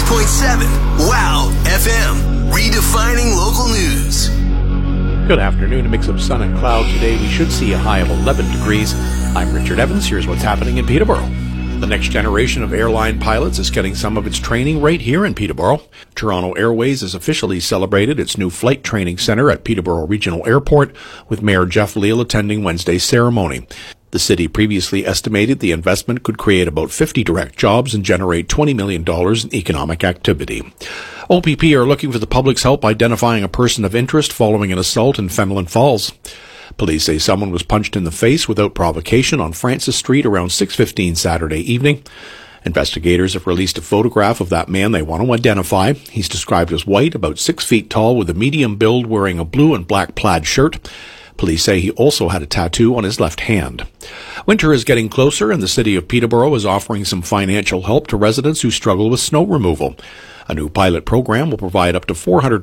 Wow FM, redefining local news. Good afternoon. A mix of sun and cloud today. We should see a high of 11 degrees. I'm Richard Evans. Here's what's happening in Peterborough. The next generation of airline pilots is getting some of its training right here in Peterborough. Toronto Airways has officially celebrated its new flight training center at Peterborough Regional Airport, with Mayor Jeff Leal attending Wednesday's ceremony. The city previously estimated the investment could create about 50 direct jobs and generate $20 million in economic activity. OPP are looking for the public's help identifying a person of interest following an assault in Fenelon Falls. Police say someone was punched in the face without provocation on Francis Street around 6:15 Saturday evening. Investigators have released a photograph of that man they want to identify. He's described as white, about 6 feet tall, with a medium build, wearing a blue and black plaid shirt. Police say he also had a tattoo on his left hand. Winter is getting closer, and the city of Peterborough is offering some financial help to residents who struggle with snow removal. A new pilot program will provide up to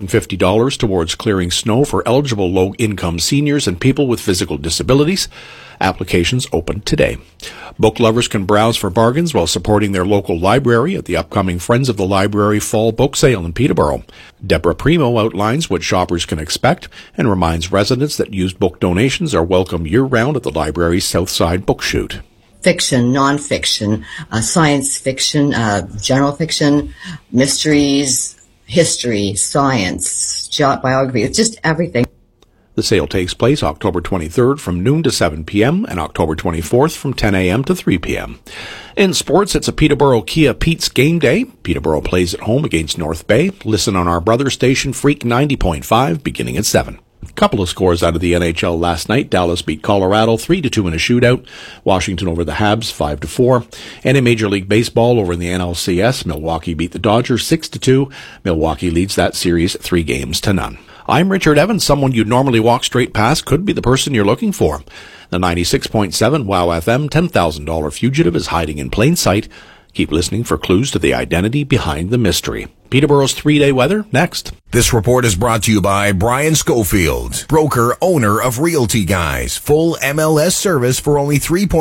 $450 towards clearing snow for eligible low-income seniors and people with physical disabilities. Applications open today. Book lovers can browse for bargains while supporting their local library at the upcoming Friends of the Library Fall Book Sale in Peterborough. Deborah Primo outlines what shoppers can expect and reminds residents that used book donations are welcome year-round at the library's Southside Book Shoot. Fiction, non-fiction, science fiction, general fiction, mysteries, history, science, biography. It's just everything. The sale takes place October 23rd from noon to 7 p.m. and October 24th from 10 a.m. to 3 p.m. In sports, it's a Peterborough Kia Pete's game day. Peterborough plays at home against North Bay. Listen on our brother station, Freak 90.5, beginning at 7. Couple of scores out of the NHL last night. Dallas beat Colorado 3-2 in a shootout. Washington over the Habs 5-4. And in Major League Baseball over in the NLCS, Milwaukee beat the Dodgers 6-2. Milwaukee leads that series 3-0. I'm Richard Evans. Someone you'd normally walk straight past could be the person you're looking for. The 96.7 Wow FM $10,000 fugitive is hiding in plain sight. Keep listening for clues to the identity behind the mystery. Peterborough's 3-day weather, next. This report is brought to you by Brian Schofield, broker, owner of Realty Guys. Full MLS service for only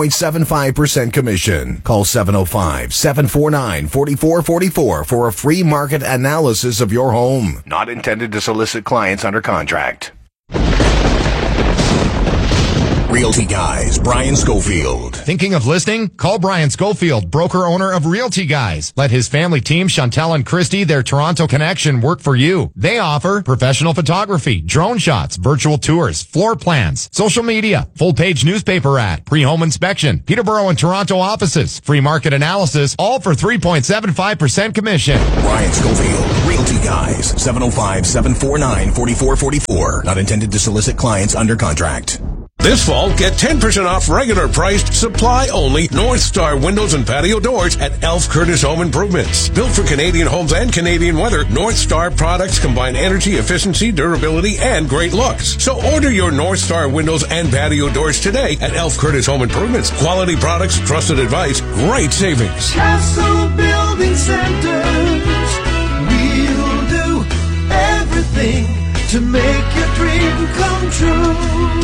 3.75% commission. Call 705-749-4444 for a free market analysis of your home. Not intended to solicit clients under contract. Realty Guys, Brian Schofield. Thinking of listing? Call Brian Schofield, broker-owner of Realty Guys. Let his family team, Chantel and Christy, their Toronto connection, work for you. They offer professional photography, drone shots, virtual tours, floor plans, social media, full-page newspaper ad, pre-home inspection, Peterborough and Toronto offices, free market analysis, all for 3.75% commission. Brian Schofield, Realty Guys, 705-749-4444. Not intended to solicit clients under contract. This fall, get 10% off regular priced, supply-only North Star windows and patio doors at Elf Curtis Home Improvements. Built for Canadian homes and Canadian weather, North Star products combine energy, efficiency, durability, and great looks. So order your North Star windows and patio doors today at Elf Curtis Home Improvements. Quality products, trusted advice, great savings. Castle Building Centers. We'll do everything to make your dream come true.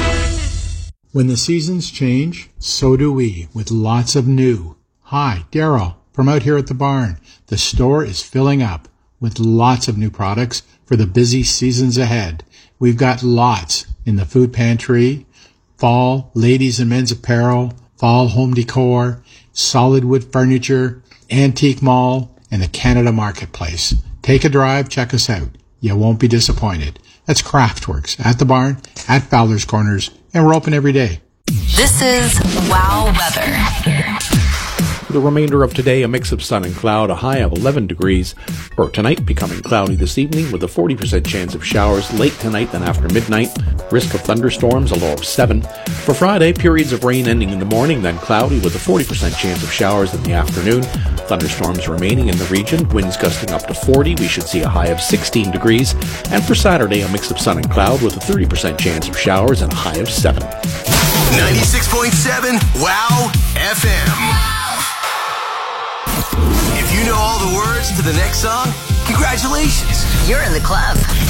When the seasons change, so do we, with lots of new. Hi, Daryl, from out here at the barn. The store is filling up with lots of new products for the busy seasons ahead. We've got lots in the food pantry, fall, ladies and men's apparel, fall home decor, solid wood furniture, antique mall, and the Canada Marketplace. Take a drive, check us out. You won't be disappointed. That's Craftworks at the barn, at Fowler's Corners, and we're open every day. This is Wow Weather. For the remainder of today, a mix of sun and cloud, a high of 11 degrees. For tonight, becoming cloudy this evening with a 40% chance of showers late tonight and after midnight. Risk of thunderstorms, a low of 7. For Friday, periods of rain ending in the morning, then cloudy with a 40% chance of showers in the afternoon. Thunderstorms remaining in the region, winds gusting up to 40. We should see a high of 16 degrees. And for Saturday, a mix of sun and cloud with a 30% chance of showers and a high of 7. 96.7 Wow FM. If you know all the words to the next song, congratulations. You're in the club.